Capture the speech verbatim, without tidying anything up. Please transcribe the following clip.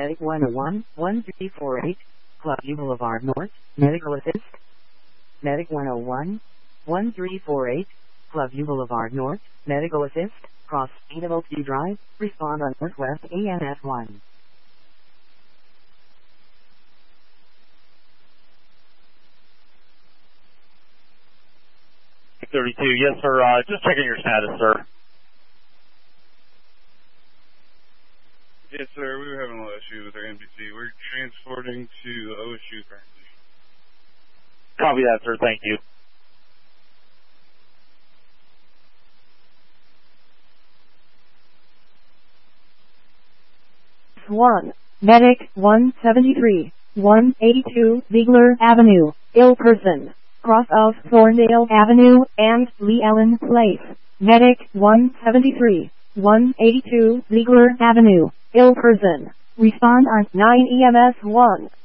Medic one oh one, one three four eight, Clubview Boulevard North, Medical Assist. Medic one oh one, one three four eight, Clubview Boulevard North, Medical Assist, cross speed of Oakview Drive, respond on Northwest A N S one. thirty-two, yes sir, uh, just checking your status, sir. Yes sir, we were having a little issue with our N B C. We're transporting to O S U currently. Copy that, sir, thank you. one. Medic one seventy-three, one eighty-two Ziegler Avenue, ill person, cross of Thorndale Avenue and Lee Allen Place. Medic one seventy-three, one eighty-two Ziegler Avenue, ill person. Respond on nine E M S one.